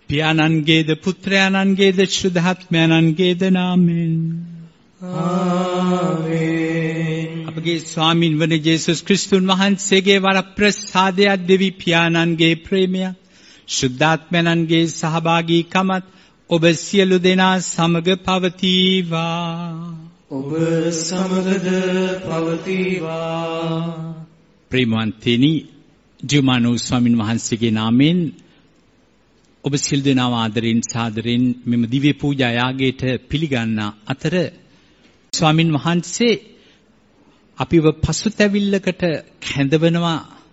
පියාණන්ගේද පුත්‍රයාණන්ගේද ශුද්ධාත්මයන්ගේද නාමයෙන් ආමේන්. අපගේ ස්වාමින් වන ජේසුස් ක්‍රිස්තුන් වහන්සේගේ වරප්‍රසාදය, දෙවි පියාණන්ගේ ප්‍රේමය, ශුද්ධාත්මයන්ගේ සහභාගීකමත් ඔබ සියලු දෙනා සමග පවතිවා. ඔබ සමගද පවතිවා. ප්‍රේමවන්තනි, ජීවමාන වූ ස්වාමින් වහන්සේගේ නාමයෙන් ඔබ සියලු දෙනා ආදරෙන් සාදරෙන් මෙම දිව්‍ය පූජා යාගයට පිළිගන්න අතර ස්වාමින් වහන්සේ අපිව පසුතැවිල්ලකට කැඳවනවා